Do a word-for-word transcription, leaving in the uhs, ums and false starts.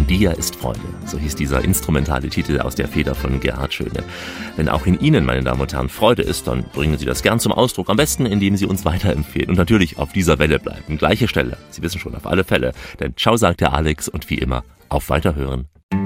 dir ist Freude. So hieß dieser instrumentale Titel aus der Feder von Gerhard Schöne. Wenn auch in Ihnen, meine Damen und Herren, Freude ist, dann bringen Sie das gern zum Ausdruck. Am besten, indem Sie uns weiterempfehlen und natürlich auf dieser Welle bleiben. Gleiche Stelle. Sie wissen schon, auf alle Fälle. Denn ciao, sagt der Alex und wie immer, auf Weiterhören.